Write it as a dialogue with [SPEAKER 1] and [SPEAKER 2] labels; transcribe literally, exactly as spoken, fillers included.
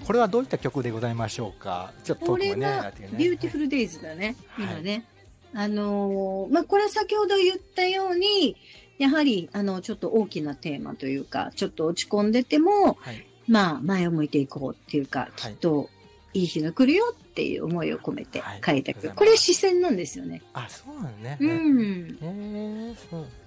[SPEAKER 1] これはどういった曲でございましょうか。ちょっと
[SPEAKER 2] こ
[SPEAKER 1] 遠くもね、
[SPEAKER 2] れが
[SPEAKER 1] あっていうね
[SPEAKER 2] ビューティフルデイズだね、
[SPEAKER 1] はい
[SPEAKER 2] 今ね。あのーまあ、これは先ほど言ったように、やはり、あの、ちょっと大きなテーマというか、ちょっと落ち込んでても、
[SPEAKER 1] はい。
[SPEAKER 2] まあ、前を向いていこうっていうか、
[SPEAKER 1] はい
[SPEAKER 2] きっと、いい日が来るよっていう思いを込めて
[SPEAKER 1] はい
[SPEAKER 2] 書いた曲。
[SPEAKER 1] ありがとうございます
[SPEAKER 2] これ視線なんですよね。
[SPEAKER 1] あ、そうなんね。
[SPEAKER 2] うん。
[SPEAKER 1] へえ、そう。